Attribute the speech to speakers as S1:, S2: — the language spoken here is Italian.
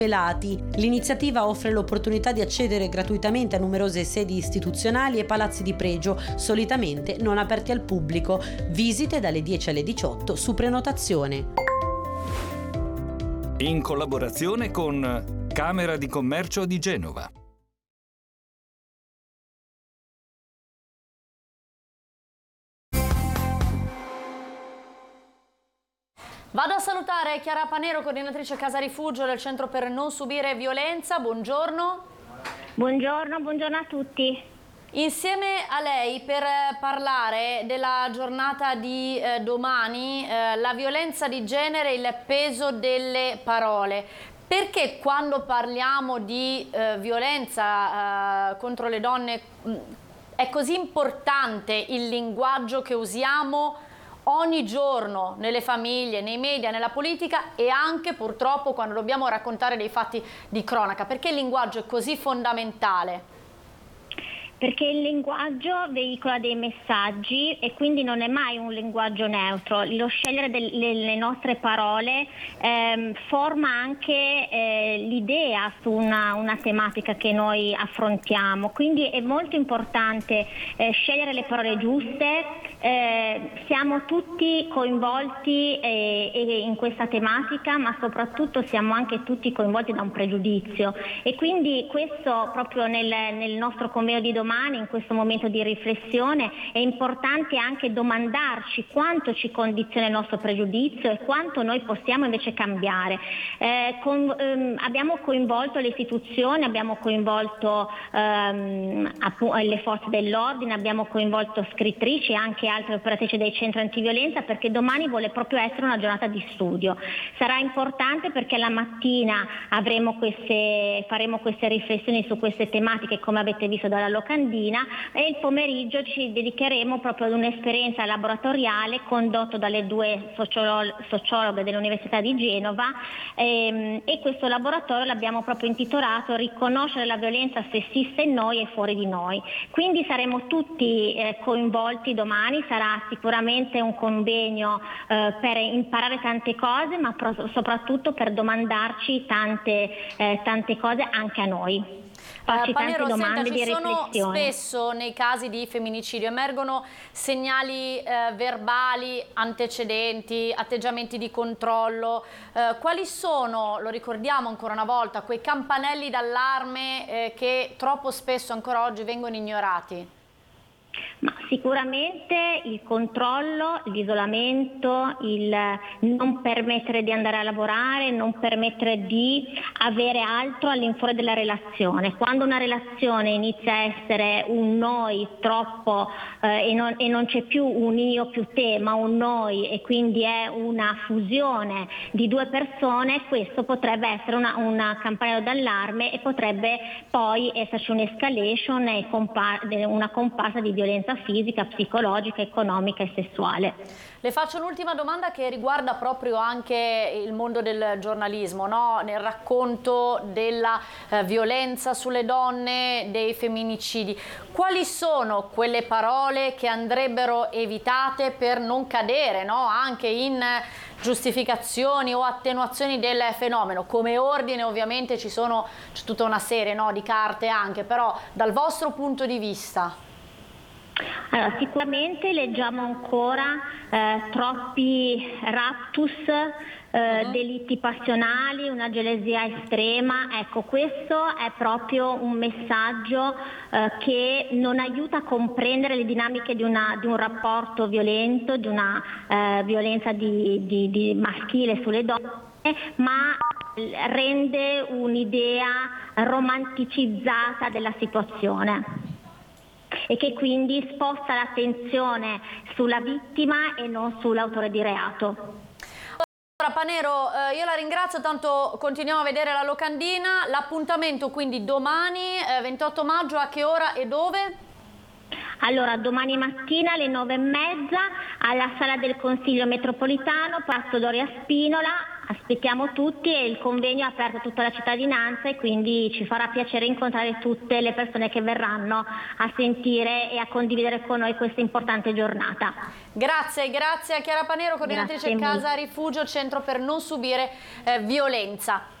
S1: Pelati. L'iniziativa offre l'opportunità di accedere gratuitamente a numerose sedi istituzionali e palazzi di pregio, solitamente non aperti al pubblico. Visite dalle 10 alle 18 su prenotazione.
S2: In collaborazione con Camera di Commercio di Genova.
S3: Vado a salutare Chiara Panero, coordinatrice Casa Rifugio del Centro per non subire violenza. Buongiorno.
S4: Buongiorno a tutti.
S3: Insieme a lei per parlare della giornata di domani, la violenza di genere e il peso delle parole. Perché quando parliamo di violenza contro le donne è così importante il linguaggio che usiamo ogni giorno nelle famiglie, nei media, nella politica e anche purtroppo quando dobbiamo raccontare dei fatti di cronaca? Perché il linguaggio è così fondamentale?
S4: Perché il linguaggio veicola dei messaggi e quindi non è mai un linguaggio neutro. Lo scegliere delle nostre parole forma anche l'idea su una tematica che noi affrontiamo. Quindi è molto importante scegliere le parole giuste. Siamo tutti coinvolti in questa tematica, ma soprattutto siamo anche tutti coinvolti da un pregiudizio. E quindi questo proprio nel nostro convegno di domani, in questo momento di riflessione, è importante anche domandarci quanto ci condiziona il nostro pregiudizio e quanto noi possiamo invece cambiare. Abbiamo coinvolto le istituzioni, abbiamo coinvolto le forze dell'ordine, abbiamo coinvolto scrittrici e anche altre operatrici dei centri antiviolenza, perché domani vuole proprio essere una giornata di studio. Sarà importante perché la mattina faremo queste riflessioni su queste tematiche, come avete visto dalla locandina, e il pomeriggio ci dedicheremo proprio ad un'esperienza laboratoriale condotto dalle due sociologhe dell'Università di Genova e questo laboratorio l'abbiamo proprio intitolato Riconoscere la violenza sessista in noi e fuori di noi. Quindi saremo tutti coinvolti domani, sarà sicuramente un convegno per imparare tante cose, ma soprattutto per domandarci tante cose anche a noi.
S3: Panero, senta, ci sono spesso nei casi di femminicidio emergono segnali verbali, antecedenti, atteggiamenti di controllo. Quali sono, lo ricordiamo ancora una volta, quei campanelli d'allarme che troppo spesso ancora oggi vengono ignorati?
S4: Ma sicuramente il controllo, l'isolamento, il non permettere di andare a lavorare, non permettere di avere altro all'infuori della relazione. Quando una relazione inizia a essere un noi troppo e non c'è più un io più te, ma un noi, e quindi è una fusione di due persone, questo potrebbe essere una campanella d'allarme e potrebbe poi esserci un'escalation e una comparsa di violenza fisica, psicologica, economica e sessuale.
S3: Le faccio un'ultima domanda che riguarda proprio anche il mondo del giornalismo, no? Nel racconto della violenza sulle donne, dei femminicidi. Quali sono quelle parole che andrebbero evitate per non cadere, no? Anche in giustificazioni o attenuazioni del fenomeno? Come ordine ovviamente c'è tutta una serie, no, di carte anche, però dal vostro punto di vista?
S4: Allora, sicuramente leggiamo ancora troppi raptus, delitti passionali, una gelosia estrema. Ecco, questo è proprio un messaggio che non aiuta a comprendere le dinamiche di un rapporto violento, di una violenza di maschile sulle donne, ma rende un'idea romanticizzata della situazione e che quindi sposta l'attenzione sulla vittima e non sull'autore di reato.
S3: Allora, Panero, io la ringrazio, tanto continuiamo a vedere la locandina. L'appuntamento quindi domani, 28 maggio, a che ora e dove?
S4: Allora, domani mattina alle 9:30 alla Sala del Consiglio Metropolitano, Palazzo Doria Spinola. Aspettiamo tutti e il convegno è aperto a tutta la cittadinanza e quindi ci farà piacere incontrare tutte le persone che verranno a sentire e a condividere con noi questa importante giornata.
S3: Grazie a Chiara Panero, coordinatrice Casa Rifugio, Centro per non subire violenza.